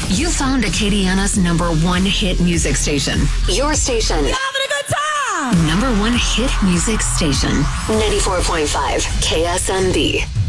You found Acadiana's #1 hit music station. Your station. You having a good time? #1 hit music station. 94.5 KSMB.